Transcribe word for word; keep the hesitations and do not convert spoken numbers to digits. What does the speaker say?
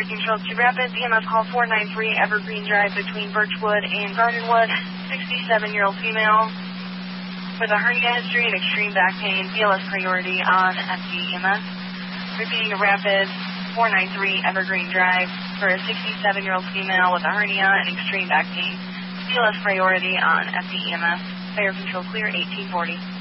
Fire Control to Rapids, E M S call four nine three Evergreen Drive between Birchwood and Gardenwood, sixty-seven-year-old female with a hernia history and extreme back pain, B L S priority on F D E M S. Repeating to Rapids, four nine three Evergreen Drive for a sixty-seven-year-old female with a hernia and extreme back pain, B L S priority on F D E M S. Fire Control clear, eighteen forty.